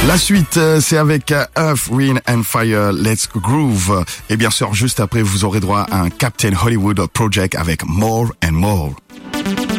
La suite, c'est avec Earth, Wind and Fire, Let's Groove. Et bien sûr, juste après, vous aurez droit à un Captain Hollywood Project avec More and More.